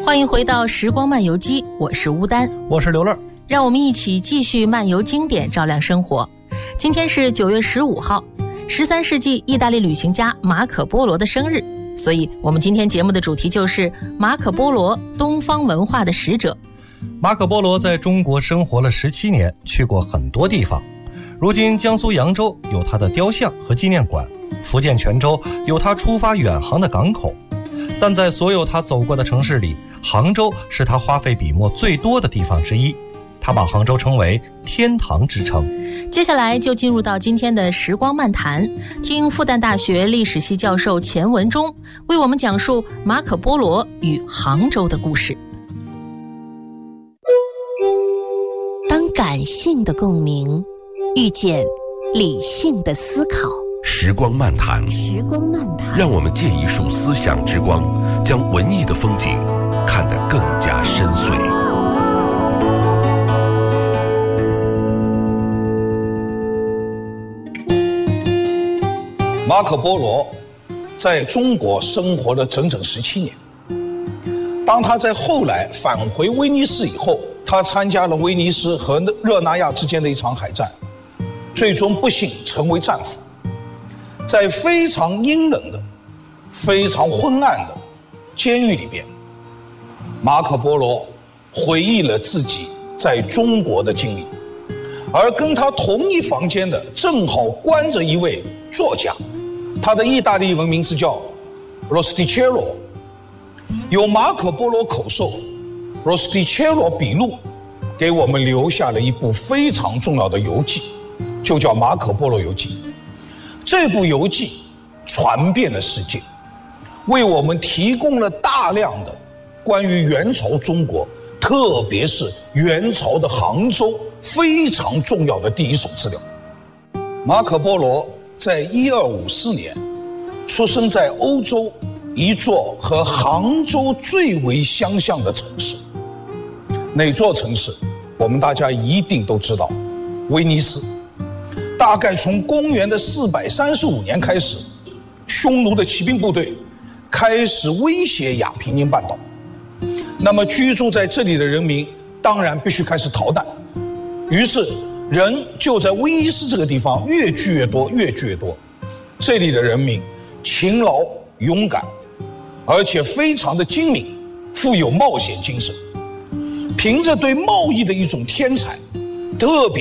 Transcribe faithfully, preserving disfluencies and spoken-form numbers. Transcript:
欢迎回到时光漫游记，我是乌丹， 我是刘乐， 让我们一起继续漫游经典，照亮生活。今天是九月十五号，十三世纪意大利旅行家马可波罗的生日，所以我们今天节目的主题就是马可波罗，东方文化的使者。 马可波罗在中国生活了十七年，去过很多地方。如今江苏扬州有他的雕像和纪念馆，福建泉州有他出发远航的港口。但在所有他走过的城市里，杭州是他花费笔墨最多的地方之一。他把杭州称为天堂之城。 接下来就进入到今天的时光漫谈，听复旦大学历史系教授钱文忠为我们讲述马可波罗与杭州的故事。 当感性的共鸣遇见理性的思考， 时光漫谈， 时光漫谈， 让我们借一束思想之光，将文艺的风景看得更加深邃。 马可波罗在中国生活了整整十七年。当他在后来返回威尼斯以后，他参加了威尼斯和热那亚之间的一场海战，最终不幸成为战俘。在非常阴冷的、非常昏暗的监狱里边，马可波罗回忆了自己在中国的经历，而跟他同一房间的正好关着一位作家，他的意大利文名字叫 Rostichello， 有马可波罗口授 Rostichello 笔录，给我们留下了一部非常重要的游记，就叫马可波罗游记。这部游记传遍了世界，为我们提供了大量的关于元朝中国，特别是元朝的杭州非常重要的第一手资料。马可波罗在一二五四年出生在欧洲一座和杭州最为相像的城市。哪座城市？我们大家一定都知道，威尼斯。大概从公元的四百三十五年开始，匈奴的骑兵部队开始威胁亚平宁半岛。那么居住在这里的人民当然必须开始逃难，于是人就在威尼斯这个地方越聚越多，越聚越多。这里的人民勤劳勇敢，而且非常的精明，富有冒险精神，凭着对贸易的一种天才，特别